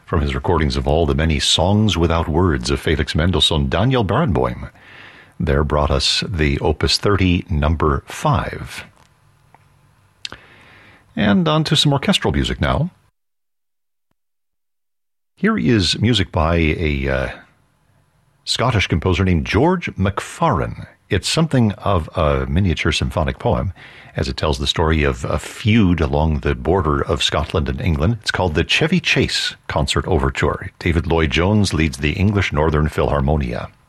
from his recordings of all the many songs without words of Felix Mendelssohn, Daniel Barenboim there brought us the Opus 30, number 5. And on to some orchestral music now. Here is music by a Scottish composer named George McFarren. It's something of a miniature symphonic poem, as it tells the story of a feud along the border of Scotland and England. It's called the Chevy Chase Concert Overture. David Lloyd-Jones leads the English Northern Philharmonia.